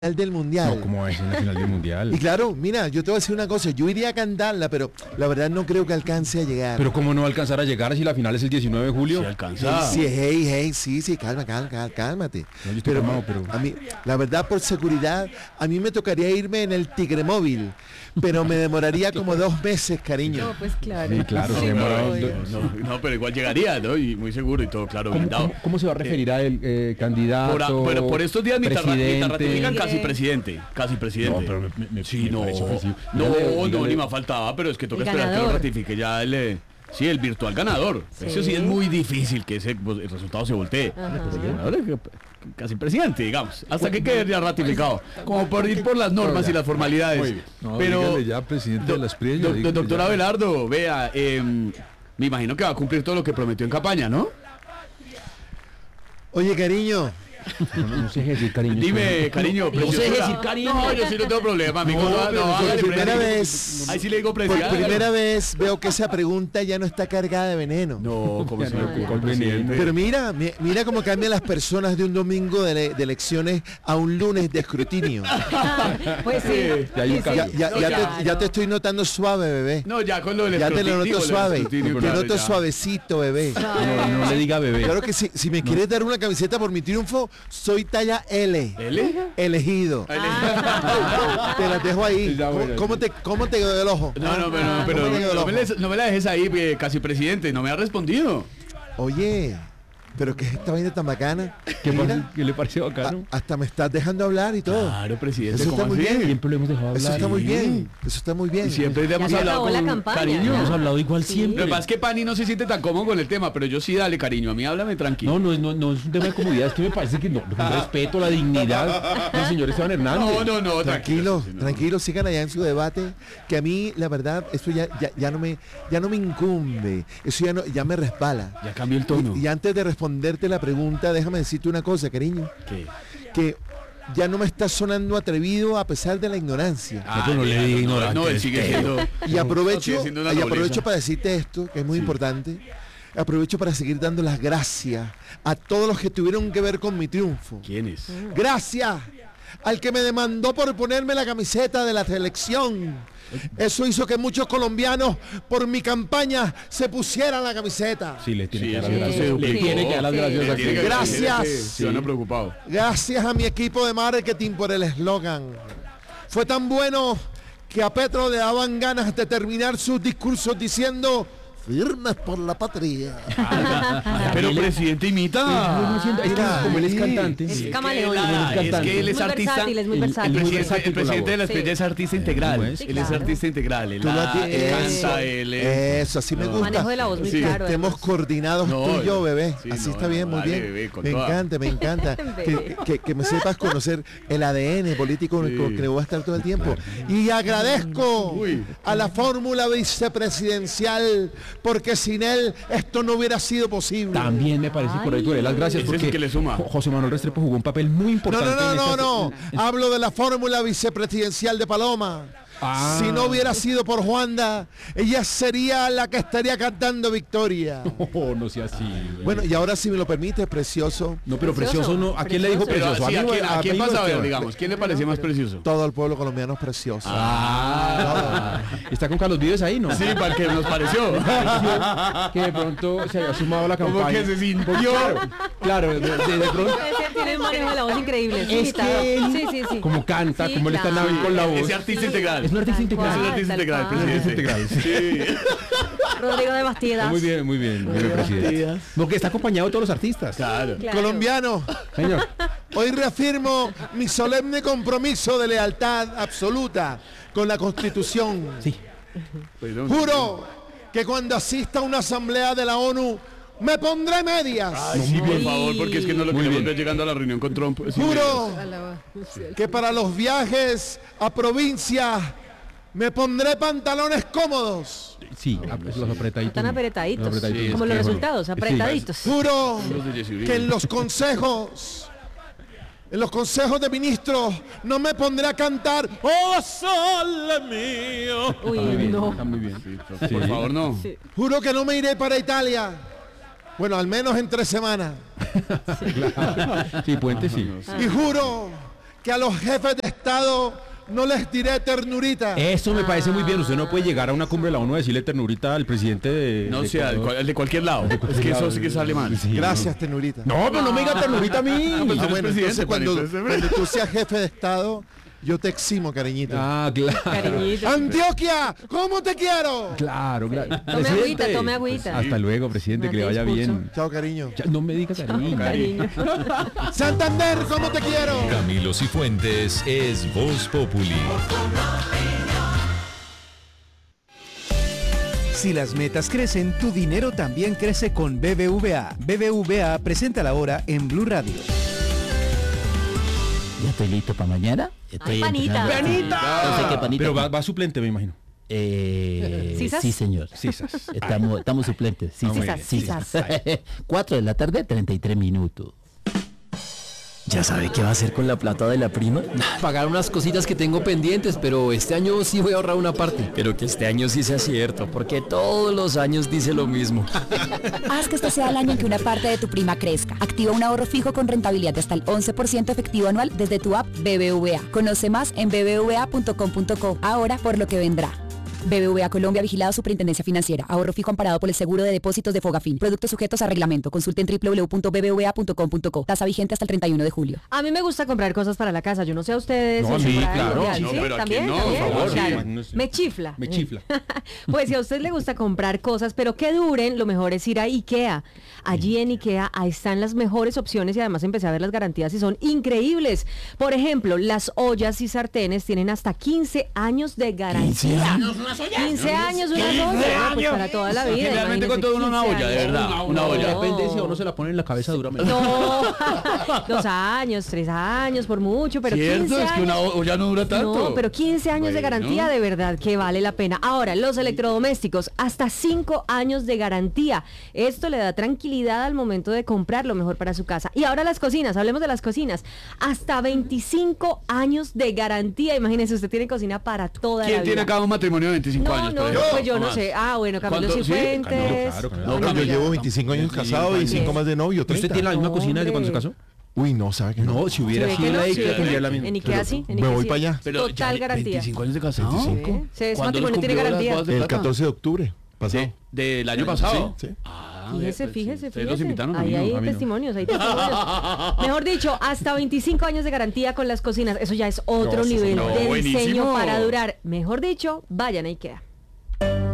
del mundial. No, ¿cómo va a ser una final del mundial? Y claro, mira, yo te voy a decir una cosa, yo iría a cantarla, pero la verdad no creo que alcance a llegar. Pero ¿cómo no va a alcanzar a llegar si la final es el 19 de julio? Si alcanza. Sí, sí, cálmate. No, yo estoy calmado, pero... A mí, la verdad, por seguridad, a mí me tocaría irme en el Tigre Móvil, pero me demoraría como 2 meses, cariño. No, pues claro. Sí, claro, se demora. No, pero igual llegaría, ¿no? Y muy seguro y todo, claro. ¿Cómo se va a referir a él? Candidato, Pero por estos días ni te presidente. ratifican casi presidente. No, pero sí, no, parece ofensivo. ni más faltaba, pero es que toca esperar que lo ratifique ya el virtual ganador. Sí. Eso sí es muy difícil que el resultado se voltee. Casi presidente, digamos, hasta que quede ya ratificado, como por ir por las normas y las formalidades. No, pero ya presidente de las Priellas. Doctor Abelardo, vea, me imagino que va a cumplir todo lo que prometió en campaña, ¿no? Oye, cariño. No sé decir cariño. Dime, cariño, No sé decir cariño. No, yo sí no tengo problema, amigo. Por primera vez. Ahí sí le digo Por presidente. primera vez veo que esa pregunta ya no está cargada de veneno. No, como se le ocurre al veneno. presidente. Pero mira cómo cambian las personas de un domingo de elecciones a un lunes de escrutinio. Pues sí. Ya hay un cambio. Ya te estoy notando suave, bebé. No, ya con lo del Ya te lo escrutinio, noto suave. escrutinio, Te claro, noto ya. suavecito, bebé. No le diga bebé. Claro que si me quieres dar una camiseta por mi triunfo, soy talla L. ¿L? Elegido. Te la dejo ahí. Ya, bueno, ¿Cómo te quedó el ojo? Pero ¿Cómo te quedó el ojo? no me la dejes ahí, casi presidente, no me ha respondido. Oye, pero ¿qué es esta vaina tan bacana? ¿Qué Mira, le pareció bacano? hasta me estás dejando hablar y todo. Claro, presidente, Eso está ¿cómo muy así? bien. Siempre lo hemos dejado hablar. Eso está muy bien. Eso está muy bien. Y siempre Ya hemos se hablado acabó la con campaña, cariño. ¿ya? Hemos hablado igual Sí. siempre. Lo que pasa es que Pani no se siente tan cómodo con el tema, pero yo sí dale cariño. A mí háblame tranquilo. No es un tema de comodidad, es que me parece que no, el respeto, la dignidad del señor Esteban Hernández. No, Tranquilo, sigan allá en su debate, que a mí la verdad eso ya no me incumbe, eso ya me resbala. Ya cambió el tono. Y antes de responderte la pregunta, déjame decirte una cosa, cariño, ¿Qué? que ya no me está sonando atrevido a pesar de la ignorancia. Yo no le digo ignorante. No, él sigue siendo. Y aprovecho, sigue siendo una nobleza. para decirte esto, que es muy importante. Aprovecho para seguir dando las gracias a todos los que tuvieron que ver con mi triunfo. ¿Quién es? Gracias al que me demandó por ponerme la camiseta de la selección. Eso hizo que muchos colombianos por mi campaña se pusieran la camiseta. Sí, le tiene Sí, que dar sí, las sí, gracias. Le sí. tiene que dar las gracias a Tiene que- aquel. Gracias. Se van preocupado. Gracias a mi equipo de marketing por el eslogan. Fue tan bueno que a Petro le daban ganas de terminar sus discursos diciendo firmes por la patria. Pero presidente imita. Es que como él es cantante. Es Sí, camaleón. es que él es muy artista. versátil, es muy el- versátil. muy El versátil presidente de la Sí. Estrella es artista integral. ¿Cómo es? Sí, Él es claro. artista integral. Él Tú lo canta, tienes. él Eso, así me gusta. Manejo de la voz muy Sí. claro. Estemos además. coordinados No, tú y yo, bebé. sí, Así no, está bien, no, muy dale, bien. bebé, con Me toda. encanta, me encanta. que me sepas conocer el ADN político Sí. con el que voy a estar todo el tiempo. Y agradezco Uy. a la fórmula vicepresidencial, porque sin él esto no hubiera sido posible. También me parece correcto de las gracias Ese es el porque que le suma. José Manuel Restrepo jugó un papel muy No, importante. no. Hablo de la fórmula vicepresidencial de Paloma. Ah. Si no hubiera sido por Juanda, ella sería la que estaría cantando victoria. No sea así. güey. Bueno, y ahora si me lo permite, precioso, No, pero Precioso. precioso no. ¿A quién le dijo Precioso. Pero precioso? así, ¿a quién mí o vas a ver, Esteban? digamos? ¿Quién le parece más precioso? todo el pueblo colombiano es precioso. Está con Carlos Vives ahí, ¿no? Sí, para el que nos pareció. Que de pronto se había sumado a la Como campaña. que se sintió. Claro, de pronto. Ese tiene un manejo de la voz increíble. Es imitador. que él, Sí. como canta, Sí, como él está claro. con la voz. Ese artista integral. Es un artista Tal cual. Es un integral. artista tal integral, cual. presidente. Integral, sí. Sí. Rodrigo de Bastidas. Muy bien, presidente. No, que está acompañado de todos los artistas. Claro. Claro. Colombiano, Señor. hoy reafirmo mi solemne compromiso de lealtad absoluta con la Constitución. Sí. Perdón. Juro que cuando asista a una asamblea de la ONU me pondré medias. Ay, sí, por favor, porque es que no lo Muy queremos bien. ver llegando a la reunión con Trump. Sí, Juro que para los viajes a provincia me pondré pantalones cómodos. Sí, los apretaditos. Están apretaditos. Los apretaditos. Como Sí, los bueno. resultados, apretaditos. Juro Los de Jesse Uribe. que en los consejos de ministros no me pondré a cantar ¡Oh, sole mío! Uy, Está muy bien, no. está muy bien. Sí, por favor, no. Sí. Juro que no me iré para Italia. Bueno, al menos en 3 semanas. Sí, Puente sí. Y juro que a los jefes de Estado no les diré ternurita. Eso me parece muy bien. Usted no puede llegar a una cumbre de la ONU a decirle ternurita al presidente de... No de sea, Ecuador. el de cualquier lado. Es que eso sí que sale mal. Sí. Gracias, ternurita. No, pero no me diga ternurita a mí. pues, Ah, eres bueno, presidente, entonces Juanito, cuando tú seas jefe de Estado, yo te eximo, cariñito. Ah, claro. Cariñito. Antioquia, ¿cómo te quiero? Claro. Tome agüita, tome agüita. Hasta luego, presidente, que le vaya Discurso. bien. Chao, cariño. Ya, no me diga cariño. Cariño. Santander, ¿cómo te quiero? Camilo Cifuentes es Voz Populi. Si las metas crecen, tu dinero también crece con BBVA. BBVA presenta la hora en Blue Radio. Ya estoy listo para mañana. Estoy Ay, panita. empezando. No sé qué panita. Pero va suplente, me imagino. ¿Sisas? Sí, señor. Sisas. Estamos suplentes. Sí, Ah, muy sí, bien. sí. 4 de la tarde, 33 minutos. ¿Ya sabe qué va a hacer con la plata de la prima? Pagar unas cositas que tengo pendientes, pero este año sí voy a ahorrar una parte. Pero que este año sí sea cierto, porque todos los años dice lo mismo. Haz que este sea el año en que una parte de tu prima crezca. Activa un ahorro fijo con rentabilidad de hasta el 11% efectivo anual desde tu app BBVA. Conoce más en bbva.com.co. Ahora por lo que vendrá. BBVA Colombia, vigilado Superintendencia Financiera. Ahorro fijo amparado por el seguro de depósitos de Fogafín. Productos sujetos a reglamento. Consulte en www.bbva.com.co. Tasa vigente hasta el 31 de julio. A mí me gusta comprar cosas para la casa. Yo no sé a ustedes. No, a si mí, por ahí, claro. ya, No, ¿sí? pero ¿a ¿También? quién no? ¿También? Por favor, Claro. sí. No sé. Me chifla. Me chifla. Pues si a usted le gusta comprar cosas, pero que duren, lo mejor es ir a IKEA. Allí en IKEA ahí están las mejores opciones y además empecé a ver las garantías y son increíbles. Por ejemplo, las ollas y sartenes tienen hasta 15 años de garantía. 15 años unas ollas, pues para toda la vida. Generalmente imagínese, con todo una 15 olla, de años. verdad. Una olla. Depende si a uno se la pone en la cabeza duramente. No, 2 años, 3 años, por mucho, pero 15 Cierto, años. es que una olla no dura tanto. No, pero 15 años de Bueno. garantía de verdad que vale la pena. Ahora, los electrodomésticos, hasta 5 años de garantía. Esto le da tranquilidad al momento de comprar lo mejor para su casa. Y ahora las cocinas, hablemos de las cocinas. Hasta 25 años de garantía. Imagínese, usted tiene cocina para toda la ¿Quién vida. tiene acá un matrimonio de 25 No, años? no, por ejemplo? pues yo no más. sé. Ah, bueno, Camilo ¿Cuánto? ¿Sí? Cifuentes. Claro, claro. No, No, yo Camilo. llevo 25 años casado y 5 más de novio, ¿Usted 30. tiene la misma No, cocina de cuando se hombre. casó? Uy, no, ¿sabe que no? No, si hubiera ¿Sí ve sido que la no? IKEA Sí. tendría la misma. En IKEA sí. En me IKEA voy sí. para allá. Pero Total garantía. 25 años de casado. 25. Sí, ese ¿Cuándo matrimonio los tiene cumplió las garantía. bodas de El plata? 14 de octubre pasado. Del año pasado. Sí. Ah, Fíjese, pues, fíjese, ustedes los fíjese. invitaron a Ahí mí, hay no, a mí no. testimonios, hay testimonios. Mejor dicho, hasta 25 años de garantía con las cocinas. Eso ya es otro No, eso nivel no, de buenísimo. diseño para durar. Mejor dicho, vayan a IKEA.